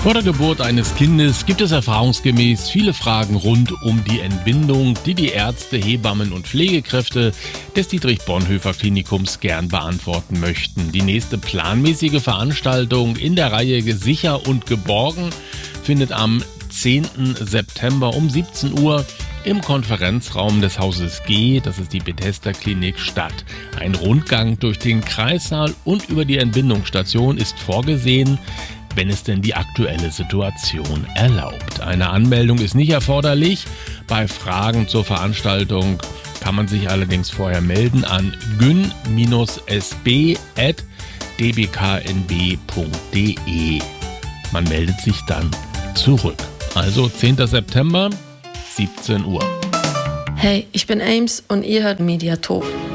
Vor der Geburt eines Kindes gibt es erfahrungsgemäß viele Fragen rund um die Entbindung, die die Ärzte, Hebammen und Pflegekräfte des Dietrich-Bonhoeffer-Klinikums gern beantworten möchten. Die nächste planmäßige Veranstaltung in der Reihe Sicher und Geborgen findet am 10. September um 17 Uhr im Konferenzraum des Hauses G, das ist die Bethesda-Klinik, statt. Ein Rundgang durch den Kreissaal und über die Entbindungsstation ist vorgesehen, wenn es denn die aktuelle Situation erlaubt. Eine Anmeldung ist nicht erforderlich. Bei Fragen zur Veranstaltung kann man sich allerdings vorher melden an gyn-sb@dbknb.de. Man meldet sich dann zurück. Also 10. September, 17 Uhr. Hey, ich bin Ames und ihr hört Mediator.